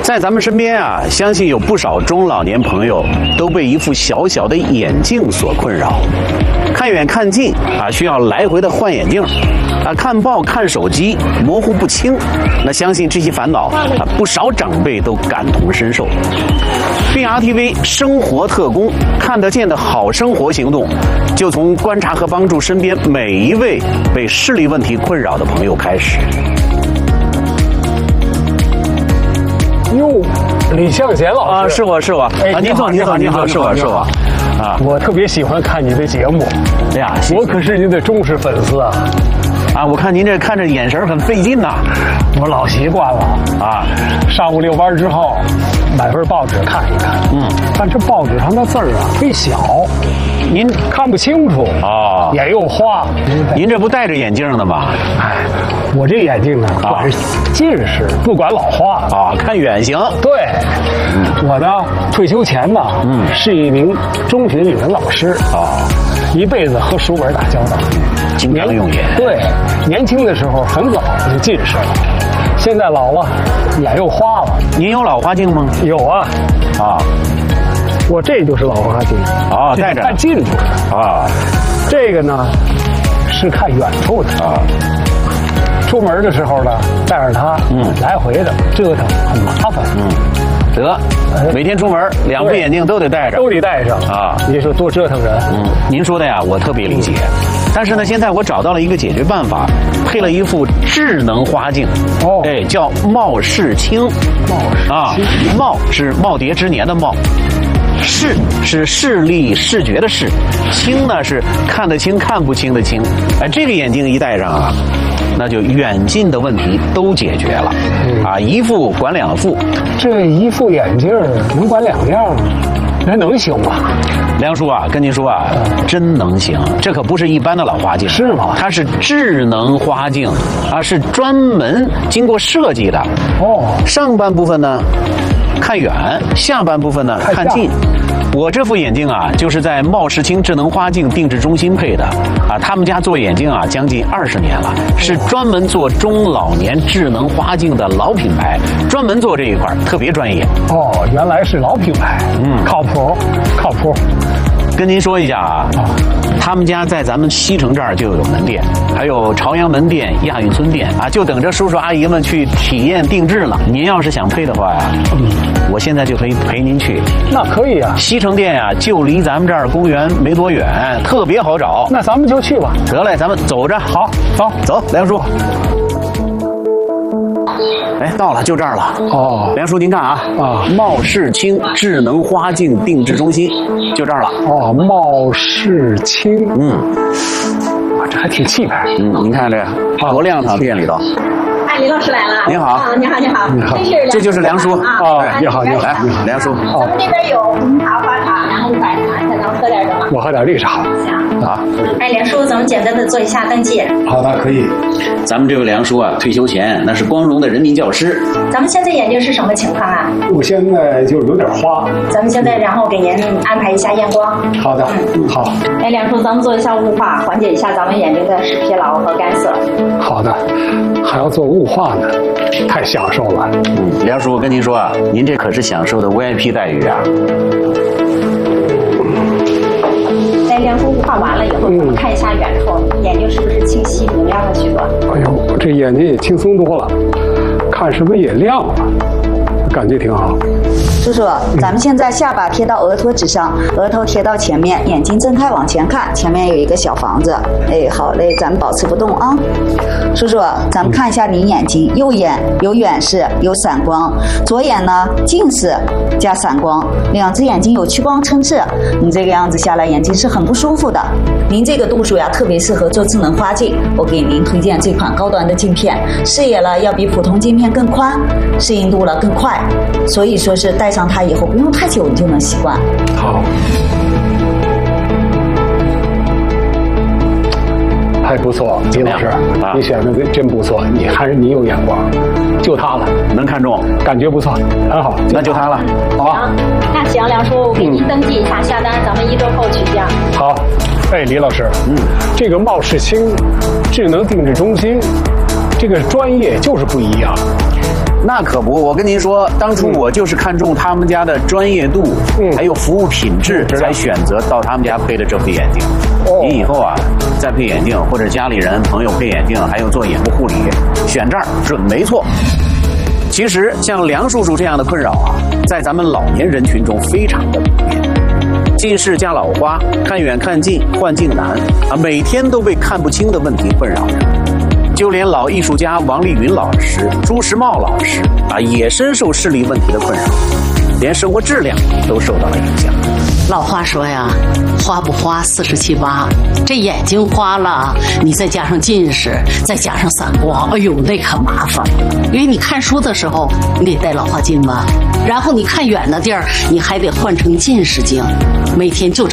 在咱们身边啊，相信有不少中老年朋友都被一副小小的眼镜所困扰，看远看近啊，需要来回的换眼镜啊，看报看手机模糊不清。那相信这些烦恼啊，不少长辈都感同身受。BRTV 生活特工看得见的好生活行动，就从观察和帮助身边每一位被视力问题困扰的朋友开始。 哟，李向贤老师啊，是我啊，您坐，是我啊， 我特别喜欢看你的节目， 哎呀， 我可是您的忠实粉丝啊！ 啊，我看您这看着眼神很费劲呐， 我老习惯了啊。 上午遛弯之后，买份报纸看一看，但这报纸上的字儿啊忒小，您看不清楚哦， 眼又花。 您这不戴着眼镜的吗？ 哎，我这眼镜呢，管是近视，不管老花啊，看远行。 对，我呢退休前呢，是一名中学语文老师啊， 一辈子和书本打交道， 经常用眼。 对，年轻的时候很早就近视了，现在老了，眼又花了。 您有老花镜吗？ 有啊， 啊， 我这就是老花镜啊，戴着看近处的啊，这个呢是看远处的啊。 出门的时候呢，带着它，来回的折腾很麻烦， 得，每天出门2副眼镜都得戴着， 都得戴上啊！你说多折腾人。 您说的呀，我特别理解。但是呢，现在我找到了一个解决办法，配了一副智能花镜，哎，叫貌视清。貌是耄耋之年的貌。视是视力视觉的视，清呢是看得清看不清的清。哎，这个眼镜一戴上啊，那就远近的问题都解决了啊，一副管2副。 这一副眼镜能管2样，那能行吗？ 梁叔啊，跟您说啊，真能行，这可不是一般的老花镜， 是吗？ 它是智能花镜啊，是专门经过设计的。上半部分呢看远，下半部分呢看近。我这副眼镜啊，就是在貌视清智能花镜定制中心配的啊。他们家做眼镜啊，将近20年了，是专门做中老年智能花镜的老品牌，专门做这一块，特别专业。 原来是老品牌，靠谱。 跟您说一下啊，他们家在咱们西城这儿就有门店，还有朝阳门店、亚运村店啊，就等着叔叔阿姨们去体验定制了。您要是想配的话呀，我现在就可以陪您去。 那可以啊， 西城店呀，就离咱们这儿公园没多远，特别好找。 那咱们就去吧。 得嘞，咱们走着。 好， 走，梁叔。哎，到了，就这儿了。梁叔您看啊，貌视清智能花镜定制中心，就这儿了。 貌视清，这还挺气派。 您看这个多亮堂，店里头。 李老师来了。 您好。 你好。 这就是梁叔啊。 你好， 来，梁叔。 咱们这边有红茶、花茶，然后白茶，咱能喝点什么？ 我喝点绿茶。 行。好。哎，梁叔，咱们简单的做一下登记。 好的，可以。 咱们这位梁叔啊，退休前那是光荣的人民教师。 咱们现在眼睛是什么情况啊？ 我现在就有点花。 咱们现在然后给您安排一下验光。 好的，好。 哎，梁叔，咱们做一下雾化，缓解一下咱们眼睛的视疲劳和干涩。 好的，还要做雾化呢，太享受了。 梁叔，我跟您说啊，您这可是享受的 VIP 待遇啊。 在梁叔雾化完了以后，咱们看一下远处，眼睛是不是清晰明亮了许多？ 哎呦，这眼睛也轻松多了，看什么也亮了，感觉挺好。 叔叔，咱们现在下巴贴到额托指上，额头贴到前面，眼睛睁开往前看，前面有一个小房子。哎，好嘞，咱们保持不动啊。叔叔，咱们看一下您眼睛，右眼有远视，有散光；左眼呢近视加散光，2只眼睛有屈光撑刺。你这个样子下来，眼睛是很不舒服的。您这个度数呀，特别适合做智能花镜。我给您推荐这款高端的镜片，视野了要比普通镜片更宽，适应度了更快，所以说是戴上它以后不用太久你就能习惯。 好。还不错，李老师，你选的真不错，你有眼光，就它了， 能看中， 感觉不错，很好， 那就它了。 好，那行，梁叔，我给您登记一下，下单，咱们1周后取件。 好，哎，李老师，这个貌视清智能定制中心，这个专业就是不一样。 那可不，我跟您说，当初我就是看中他们家的专业度，还有服务品质，才选择到他们家配的这副眼镜。您以后啊，再配眼镜，或者家里人朋友配眼镜，还有做眼部护理，选这儿准没错。其实像梁叔叔这样的困扰啊，在咱们老年人群中非常的普遍。近视加老花，看远看近，幻境难啊，每天都被看不清的问题困扰着。就连老艺术家王丽云老师、朱时茂老师啊，也深受视力问题的困扰，连生活质量都受到了影响。 老话说呀，花不花47八，这眼睛花了，你再加上近视，再加上散光，哎呦，那可麻烦。因为你看书的时候，你得戴老花镜吧，然后你看远的地儿，你还得换成近视镜，每天就